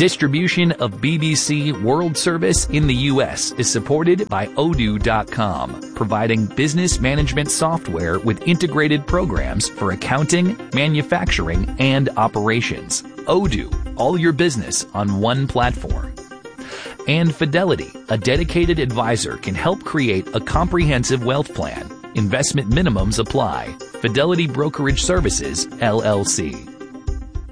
Distribution of BBC World Service in the U.S. is supported by Odoo.com, providing business management software with integrated programs for accounting, manufacturing, and operations. Odoo, all your business on one platform. And Fidelity, a dedicated advisor, can help create a comprehensive wealth plan. Investment minimums apply. Fidelity Brokerage Services, LLC.